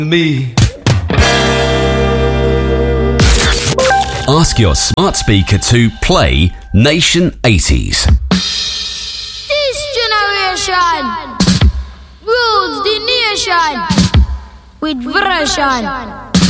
Me. Ask your smart speaker to play Nation 80s. This generation rules the nation with version.